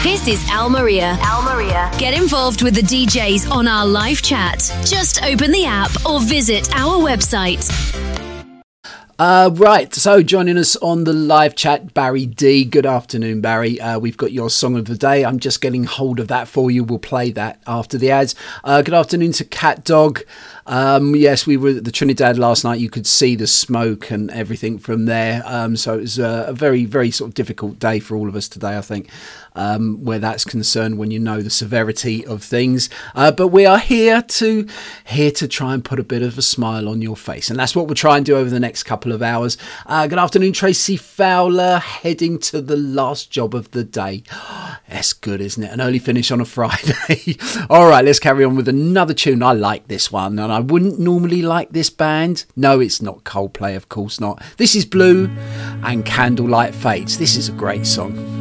This is Al Maria. Al Maria. Get involved with the DJs on our live chat. Just open the app or visit our website. Right, so joining us on the live chat, Barry D. Good afternoon, Barry. We've got your song of the day. I'm just getting hold of that for you. We'll play that after the ads. Good afternoon to Cat Dog. Yes, we were at the Trinidad last night. You could see the smoke and everything from there. So it was a very, very sort of difficult day for all of us today, I think, where that's concerned, when you know the severity of things. But we are here to try and put a bit of a smile on your face. And that's what we'll try and do over the next couple of hours. Good afternoon, Tracy Fowler, heading to the last job of the day. That's good, isn't it? An early finish on a Friday. All right, let's carry on with another tune. I like this one, and I wouldn't normally like this band. No, it's not Coldplay, of course not. This is Blue and Candlelight Fates. This is a great song.